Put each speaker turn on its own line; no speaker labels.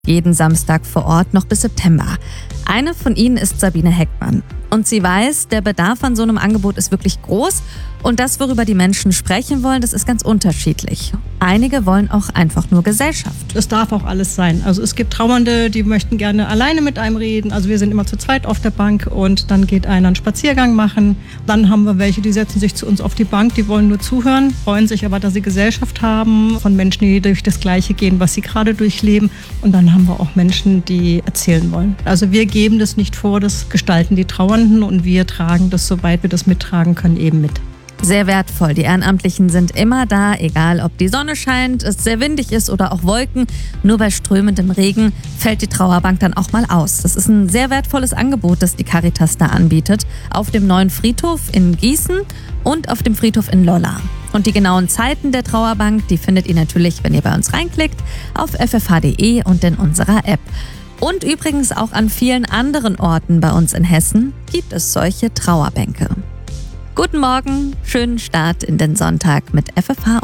Jeden Samstag vor Ort noch bis September. Eine von ihnen ist Sabine Heckmann. Und sie weiß, der Bedarf an so einem Angebot ist wirklich groß. Und das, worüber die Menschen sprechen wollen, das ist ganz unterschiedlich. Einige wollen auch einfach nur Gesellschaft.
Das darf auch alles sein. Also es gibt Trauernde, die möchten gerne alleine mit einem reden. Also wir sind immer zu zweit auf der Bank und dann geht einer einen Spaziergang machen. Dann haben wir welche, die setzen sich zu uns auf die Bank, die wollen nur zuhören, freuen sich aber, dass sie Gesellschaft haben von Menschen, die durch das Gleiche gehen, was sie gerade durchleben. Und dann haben wir auch Menschen, die erzählen wollen. Also wir geben das nicht vor, das gestalten die Trauernden und wir tragen das, soweit wir das mittragen können, eben mit.
Sehr wertvoll. Die Ehrenamtlichen sind immer da, egal ob die Sonne scheint, es sehr windig ist oder auch Wolken. Nur bei strömendem Regen fällt die Trauerbank dann auch mal aus. Das ist ein sehr wertvolles Angebot, das die Caritas da anbietet. Auf dem neuen Friedhof in Gießen und auf dem Friedhof in Lolla. Und die genauen Zeiten der Trauerbank, die findet ihr natürlich, wenn ihr bei uns reinklickt, auf ffh.de und in unserer App. Und übrigens auch an vielen anderen Orten bei uns in Hessen gibt es solche Trauerbänke. Guten Morgen, schönen Start in den Sonntag mit FFH